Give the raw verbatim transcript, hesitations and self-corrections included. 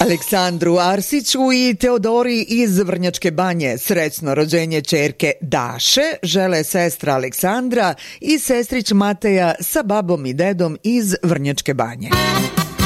Aleksandru Arsiću i Teodori iz Vrnjačke Banje srećno rođenje ćerke Daše žele sestra Aleksandra i sestrić Mateja sa babom i dedom iz Vrnjačke Banje.